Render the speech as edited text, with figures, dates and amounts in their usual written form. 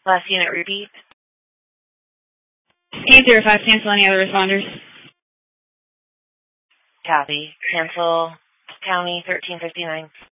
Last unit, repeat. Scan 05, cancel any other responders. Copy. Cancel County 1359.